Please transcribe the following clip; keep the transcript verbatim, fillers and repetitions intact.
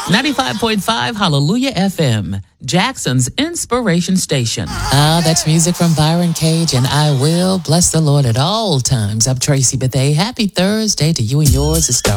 ninety-five point five Hallelujah F M, Jackson's inspiration station. Ah, that's music from Byron Cage, and I will bless the Lord at all times. I'm Tracy Bethay. Happy Thursday to you and yours, Star.